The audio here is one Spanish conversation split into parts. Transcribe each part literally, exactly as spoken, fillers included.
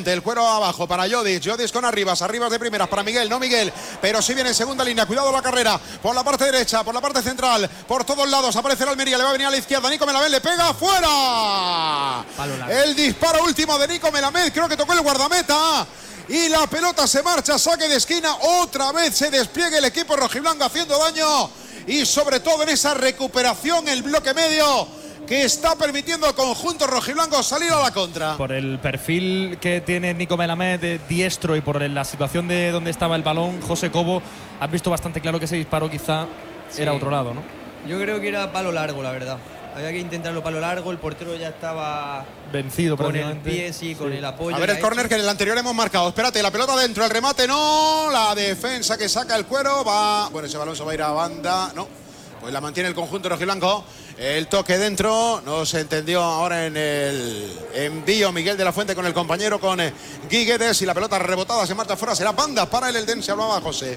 del cuero abajo para Jodic. Jodic con Arribas. Arribas de primeras para Miguel. No Miguel, pero sí viene en segunda línea. Cuidado la carrera. Por la parte derecha, por la parte central. Por todos lados aparece el Almería. Le va a venir a la izquierda. Nico Melamed le pega fuera. El disparo último de Nico Melamed. Creo que tocó el guardameta. Y la pelota se marcha. Saque de esquina. Otra vez se despliega el equipo rojiblanco haciendo daño. Y sobre todo en esa recuperación, el bloque medio que está permitiendo al conjunto rojiblanco salir a la contra. Por el perfil que tiene Nico Melamed de diestro y por la situación de donde estaba el balón, José Cobo, has visto bastante claro que ese disparo quizá sí. era otro lado, ¿no? Yo creo que era palo largo, la verdad. Había que intentarlo palo largo, el portero ya estaba vencido con el pie, sí, con sí. el apoyo. A ver el córner que en el anterior hemos marcado. Espérate, la pelota dentro, el remate no, la defensa que saca el cuero, va. Bueno, ese balón se va a ir a banda, no. Pues la mantiene el conjunto rojiblanco. El toque dentro, no se entendió ahora en el envío Miguel de la Fuente con el compañero, con Guiguedes, y la pelota rebotada se marcha fuera, será banda para el Eldense, hablaba José.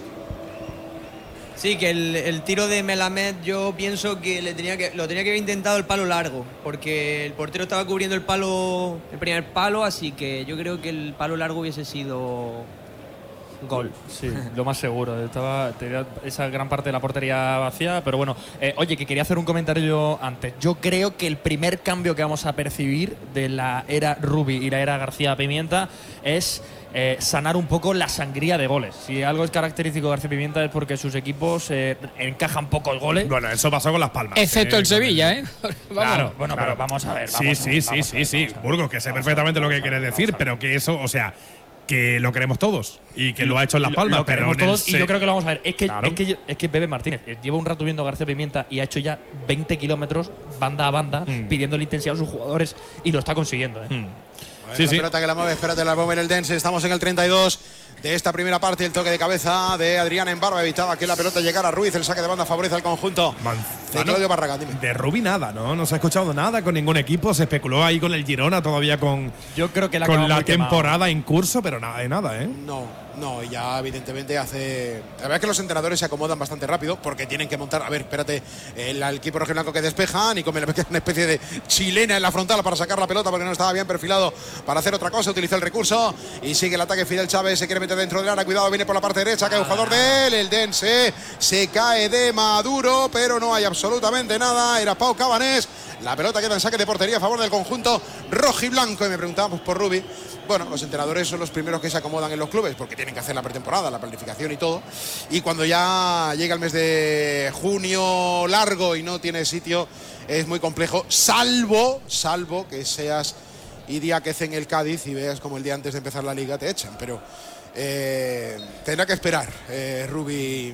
Sí, que el, el tiro de Melamed yo pienso que, le tenía que lo tenía que haber intentado el palo largo, porque el portero estaba cubriendo el palo, el primer palo, así que yo creo que el palo largo hubiese sido gol. Sí, lo más seguro. Estaba tenía esa gran parte de la portería vacía, pero bueno. Eh, oye, que quería hacer un comentario yo antes. Yo creo que el primer cambio que vamos a percibir de la era Rubi y la era García Pimienta es eh, sanar un poco la sangría de goles. Si algo es característico de García Pimienta es porque sus equipos eh, encajan pocos goles. Bueno, eso pasó con Las Palmas. Excepto eh, el Sevilla, ¿eh? Claro, bueno, claro. Pero vamos a ver. Vamos sí, sí, sí, sí, sí. Burgos, que sé perfectamente lo que quieres decir, pero que eso, o sea, que lo queremos todos y que lo ha hecho en Las Palmas. Lo queremos pero todos y yo creo que lo vamos a ver. Es que, claro. es que, es que Pepe Martínez lleva un rato viendo a García Pimienta y ha hecho ya veinte kilómetros banda a banda mm. pidiendo la intensidad a sus jugadores y lo está consiguiendo. ¿eh? Mm. Bueno, sí, la sí. pelota que la mueve, espérate, la mueve en el Dense. Estamos en el treinta y dos de esta primera parte. El toque de cabeza de Adrián en barba evitaba que la pelota llegara a Ruiz. El saque de banda favorece al conjunto Manzano, de Claudio Barragán. Dime. De Rubi nada, ¿no? No se ha escuchado nada con ningún equipo. Se especuló ahí con el Girona todavía con, Yo creo que la, con la temporada quemado. en curso, pero nada de nada, ¿eh? No. No, y ya evidentemente hace… La verdad es que los entrenadores se acomodan bastante rápido porque tienen que montar… A ver, espérate, el, el equipo rojiblanco que despeja, Nico Melamed, que es una especie de chilena en la frontal para sacar la pelota porque no estaba bien perfilado para hacer otra cosa, utiliza el recurso y sigue el ataque. Fidel Chávez se quiere meter dentro del área, cuidado, viene por la parte derecha, cae un jugador de él, el Dense se cae de Maduro, pero no hay absolutamente nada, era Pau Cabanés. La pelota queda en saque de portería a favor del conjunto rojiblanco. Y me preguntábamos por Rubi. Bueno, los entrenadores son los primeros que se acomodan en los clubes porque tienen que hacer la pretemporada, la planificación y todo. Y cuando ya llega el mes de junio largo y no tiene sitio, es muy complejo, salvo, salvo que seas Idiáquez en el Cádiz y veas como el día antes de empezar la liga te echan. Pero eh, tendrá que esperar eh, Rubi.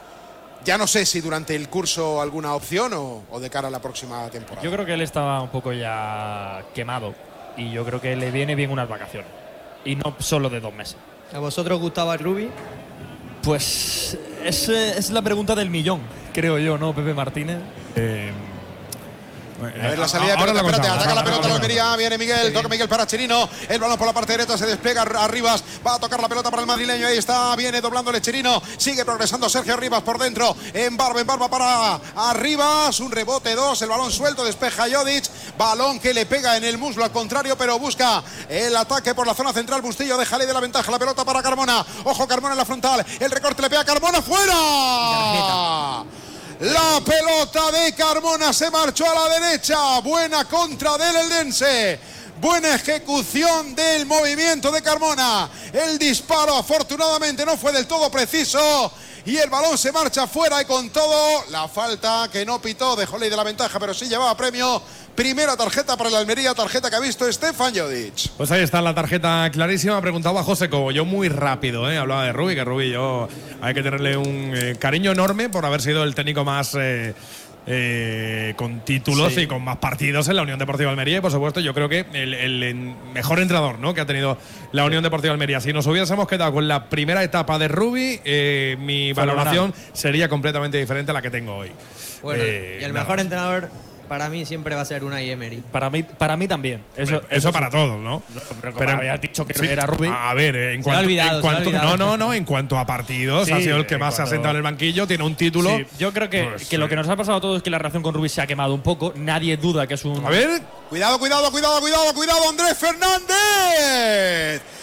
Ya no sé si durante el curso alguna opción o, o de cara a la próxima temporada. Yo creo que él estaba un poco ya quemado y yo creo que le viene bien unas vacaciones y no solo de dos meses. ¿A vosotros gustaba Rubi? Pues es, es la pregunta del millón, creo yo, ¿no, Pepe Martínez? Eh, A ver la salida de pelota, espérate, ataca la pelota la Almería, viene Miguel, toca Miguel para Chirino, el balón por la parte derecha, se despliega Arribas, va a tocar la pelota para el madrileño, ahí está, viene doblándole Chirino, sigue progresando Sergio Arribas por dentro, en barba, en barba para Arribas, un rebote, dos, el balón suelto, despeja Jodic, balón que le pega en el muslo al contrario, pero busca el ataque por la zona central, Bustillo, déjale de la ventaja, la pelota para Carmona, ojo Carmona en la frontal, el recorte le pega a Carmona, ¡fuera! La pelota de Carmona se marchó a la derecha. Buena contra del Eldense. Buena ejecución del movimiento de Carmona. El disparo afortunadamente no fue del todo preciso. Y el balón se marcha fuera y con todo la falta que no pitó. Dejó ley de la ventaja pero sí llevaba premio. Primera tarjeta para el Almería, tarjeta que ha visto Stefan Jodic. Pues ahí está la tarjeta clarísima. Preguntaba a José Cobo, yo muy rápido, ¿eh? Hablaba de Rubi, que Rubi yo hay que tenerle un eh, cariño enorme por haber sido el técnico más… Eh, Eh, con títulos sí. y con más partidos en la Unión Deportiva Almería y por supuesto yo creo que el, el, el mejor entrenador, ¿no?, que ha tenido la Unión Deportiva Almería. Si nos hubiésemos quedado con la primera etapa de Rubi, eh, mi valoración sería completamente diferente a la que tengo hoy. Bueno, eh, y el nada. mejor entrenador para mí siempre va a ser Unai Emery. Para mí, para mí también. Eso, eso, eso para todos, ¿no? no pero, pero había dicho que sí, era Rubi. A ver, eh, en cuanto, olvidado, en cuanto no, no, no, en cuanto a partidos, sí, ha sido el que más cuando, se ha sentado en el banquillo, tiene un título. Sí, yo creo que, pues, que lo que nos ha pasado a todos es que la relación con Rubi se ha quemado un poco. Nadie duda que es un… A ver. Cuidado, cuidado, cuidado, cuidado, cuidado, Andrés Fernández.